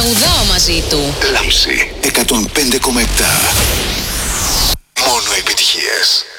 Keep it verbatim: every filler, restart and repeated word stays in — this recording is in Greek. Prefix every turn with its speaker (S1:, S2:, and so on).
S1: Τραγουδάω μαζί του.
S2: Λάμψη εκατόν πέντε κόμμα επτά. Μόνο επιτυχίες.